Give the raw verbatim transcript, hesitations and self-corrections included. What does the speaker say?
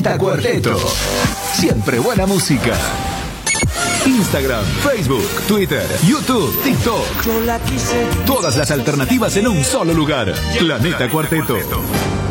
Planeta Cuarteto. Siempre buena música. Instagram, Facebook, Twitter, YouTube, TikTok. Todas las alternativas en un solo lugar. Planeta Cuarteto.